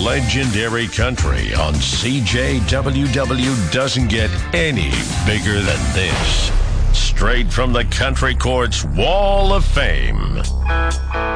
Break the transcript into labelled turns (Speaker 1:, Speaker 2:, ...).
Speaker 1: legendary country on CJWW doesn't get any bigger than this. Straight from the Country Court's Wall of Fame.